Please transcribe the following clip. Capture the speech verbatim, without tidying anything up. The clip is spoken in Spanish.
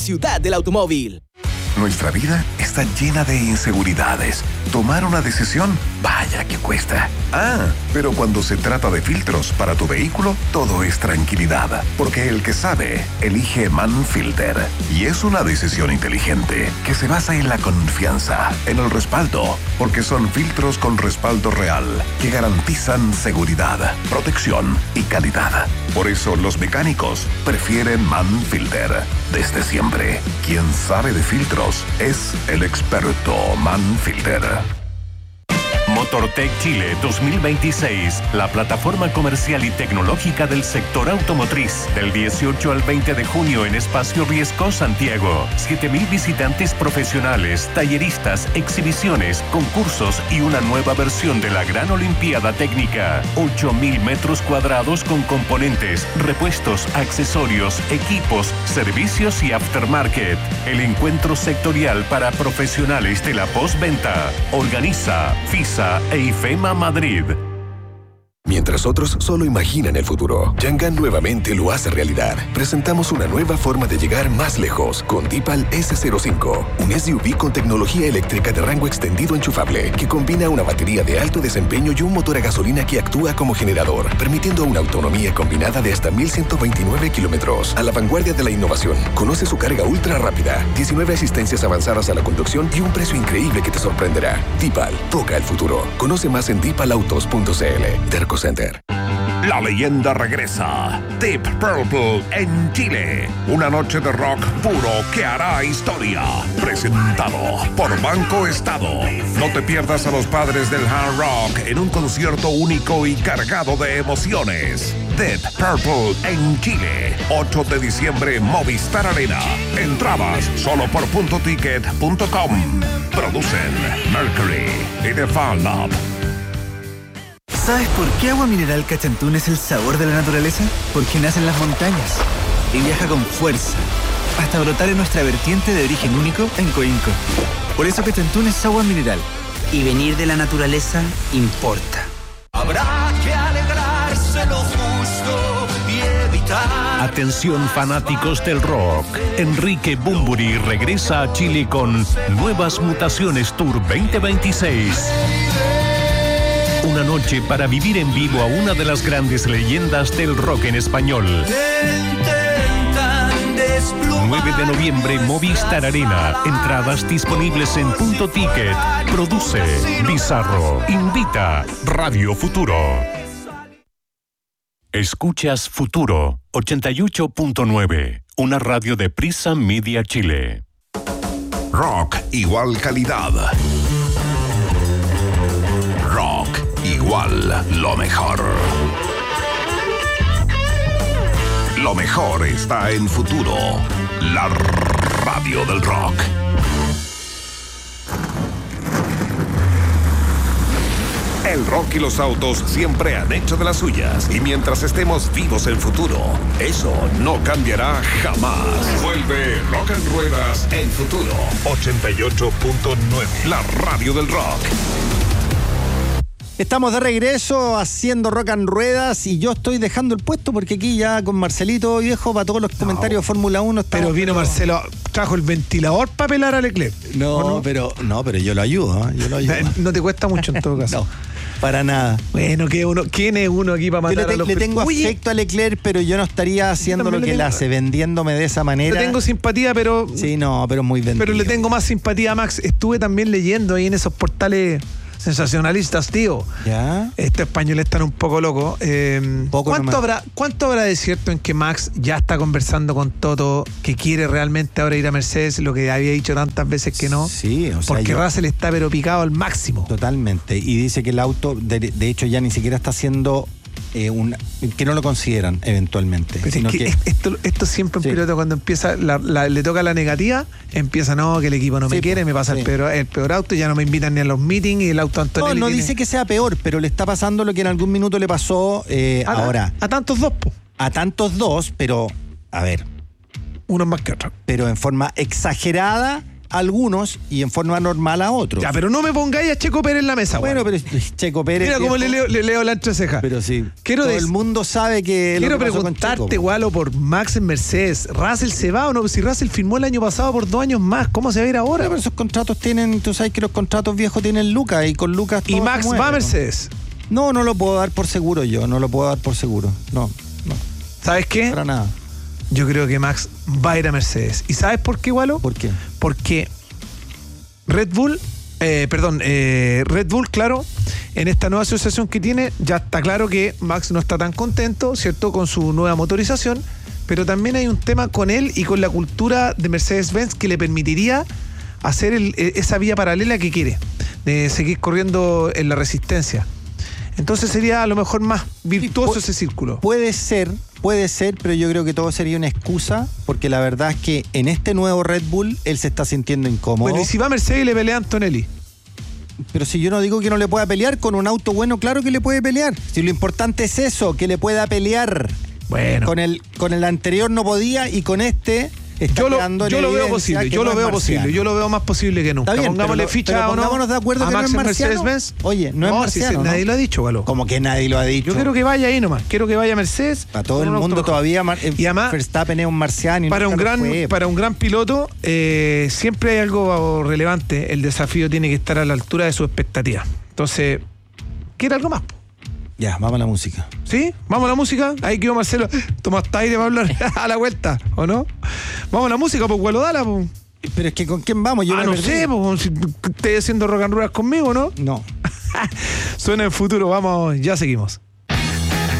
Ciudad del Automóvil. Nuestra vida está llena de inseguridades. Tomar una decisión, vaya que cuesta. Ah, pero cuando se trata de filtros para tu vehículo, todo es tranquilidad. Porque el que sabe, elige Manfilter. Y es una decisión inteligente que se basa en la confianza, en el respaldo. Porque son filtros con respaldo real que garantizan seguridad, protección y calidad. Por eso los mecánicos prefieren Manfilter. Desde siempre, quien sabe de filtros es el experto Manfilter. Motortech Chile dos mil veintiséis, la plataforma comercial y tecnológica del sector automotriz. Del dieciocho al veinte de junio en Espacio Riesco, Santiago. siete mil visitantes profesionales, talleristas, exhibiciones, concursos y una nueva versión de la Gran Olimpiada Técnica. ocho mil metros cuadrados con componentes, repuestos, accesorios, equipos, servicios y aftermarket. El encuentro sectorial para profesionales de la postventa. Organiza FISA e IFEMA Madrid. Mientras otros solo imaginan el futuro, Yangan nuevamente lo hace realidad. Presentamos una nueva forma de llegar más lejos con Deepal ese cero cinco, un S U V con tecnología eléctrica de rango extendido enchufable que combina una batería de alto desempeño y un motor a gasolina que actúa como generador, permitiendo una autonomía combinada de hasta mil ciento veintinueve kilómetros. A la vanguardia de la innovación, conoce su carga ultra rápida, diecinueve asistencias avanzadas a la conducción y un precio increíble que te sorprenderá. Deepal, toca el futuro. Conoce más en deepal autos punto c l. Terco Center. La leyenda regresa. Deep Purple en Chile. Una noche de rock puro que hará historia. Presentado por Banco Estado. No te pierdas a los padres del hard rock en un concierto único y cargado de emociones. Deep Purple en Chile. ocho de diciembre, Movistar Arena. Entradas solo por punto ticket punto com. Producen Mercury y The Fan Lab. ¿Sabes por qué Agua Mineral Cachantún es el sabor de la naturaleza? Porque nace en las montañas y viaja con fuerza hasta brotar en nuestra vertiente de origen único en Coinco. Por eso Cachantún es agua mineral. Y venir de la naturaleza importa. Habrá que alegrarse lo justo y evitar. Atención fanáticos del rock. Enrique Bunbury regresa a Chile con Nuevas Mutaciones Tour veinte veintiséis. Una noche para vivir en vivo a una de las grandes leyendas del rock en español. nueve de noviembre, Movistar Arena. Entradas disponibles en Punto Ticket. Produce Bizarro. Invita Radio Futuro. Escuchas Futuro ochenta y ocho punto nueve, una radio de Prisa Media Chile. Rock igual calidad. Rock igual lo mejor. Lo mejor está en Futuro, la radio del rock. El rock y los autos siempre han hecho de las suyas. Y mientras estemos vivos en Futuro, eso no cambiará jamás. Vuelve Rock and Ruedas en Futuro ochenta y ocho punto nueve, la radio del rock. Estamos de regreso haciendo Rock and Ruedas y yo estoy dejando el puesto porque aquí ya con Marcelito Viejo para todos los comentarios no, de Fórmula uno. Pero vino pero... Marcelo, trajo el ventilador para pelar a Leclerc. No, no, pero no, pero yo lo ayudo, ¿eh? yo lo ayudo. No te cuesta mucho en todo caso. No, para nada. Bueno, ¿qué uno, ¿quién es uno aquí para matar yo le, te, a los... le tengo Oye, afecto a Leclerc, pero yo no estaría haciendo lo que tengo... él hace, vendiéndome de esa manera. Le tengo simpatía, pero... Sí, no, pero muy vendido. Pero le tengo más simpatía a Max. Estuve también leyendo ahí en esos portales... sensacionalistas, tío. ¿Ya? Estos españoles están un poco locos. Eh, poco ¿cuánto, habrá, ¿Cuánto habrá de cierto en que Max ya está conversando con Toto, que quiere realmente ahora ir a Mercedes, lo que había dicho tantas veces que no? Sí, o sea, porque yo... Russell está pero picado al máximo. Totalmente. Y dice que el auto, de, de hecho, ya ni siquiera está haciendo... Eh, un, que no lo consideran eventualmente. Pero sino es que, que esto, esto siempre un sí. piloto cuando empieza la, la, le toca la negativa, empieza no, que el equipo no me sí, quiere, me pasa sí. el, peor, el peor auto, ya no me invitan ni a los meetings y el auto Antonelli. No, no tiene... dice que sea peor, pero le está pasando lo que en algún minuto le pasó eh, a, ahora. A tantos dos, po. A tantos dos, pero a ver. Uno más que otro. Pero en forma exagerada a algunos y en forma normal a otros. Ya, pero no me pongáis a Checo Pérez en la mesa. Bueno, bueno. pero Checo Pérez... Mira cómo le leo, le leo la entreceja. Pero sí, quiero todo des... el mundo sabe que... Quiero lo que pasó preguntarte, con Checo, Gualo, por Max en Mercedes. ¿Russell se va o no? Si Russell firmó el año pasado por dos años más, ¿cómo se va a ir ahora? Pero esos contratos tienen... Tú sabes que los contratos viejos tienen Lucas y con Lucas... ¿Y Max va a Mercedes? No, no lo puedo dar por seguro yo. No lo puedo dar por seguro. No, no. ¿Sabes qué? Para nada. Yo creo que Max va a ir a Mercedes. ¿Y sabes por qué, Gualo? ¿Por qué? Porque Red Bull, eh, perdón, eh, Red Bull, claro, en esta nueva asociación que tiene, ya está claro que Max no está tan contento, ¿cierto?, con su nueva motorización, pero también hay un tema con él y con la cultura de Mercedes-Benz que le permitiría hacer el, esa vía paralela que quiere, de seguir corriendo en la resistencia. Entonces sería a lo mejor más virtuoso ese círculo. Puede ser, puede ser, pero yo creo que todo sería una excusa, porque la verdad es que en este nuevo Red Bull él se está sintiendo incómodo. Bueno, y si va a Mercedes y le pelea a Antonelli. Pero si yo no digo que no le pueda pelear, con un auto bueno, claro que le puede pelear. Si lo importante es eso, que le pueda pelear. Bueno. Con el, con el anterior no podía y con este... Yo lo, yo lo veo posible, yo lo veo posible, yo lo veo más posible que nunca. Está bien, pongámosle pero, ficha pero o no. Pongámonos de acuerdo a que Max no es marciano. Mercedes-Benz. Oye, no, no es marciano. Si ¿no? Nadie lo ha dicho, Galo. Como que nadie lo ha dicho. Yo quiero que vaya ahí nomás. Quiero que vaya a Mercedes. Para todo el mundo todavía. Y además, Verstappen es un marciano. Y para, un gran, fue. para un gran piloto, eh, siempre hay algo relevante. El desafío tiene que estar a la altura de su expectativa. Entonces, quiere algo más. Ya, vamos a la música. ¿Sí? Vamos a la música. Ahí quedó Marcelo. Tomaste aire para hablar a la vuelta, ¿o no? Vamos a la música, pues, Gualo, dala, pues. Pero es que ¿con quién vamos? Yo ah, no sé, pues, si estés haciendo rock and roll conmigo, ¿no? No. Suena en futuro, vamos, ya seguimos.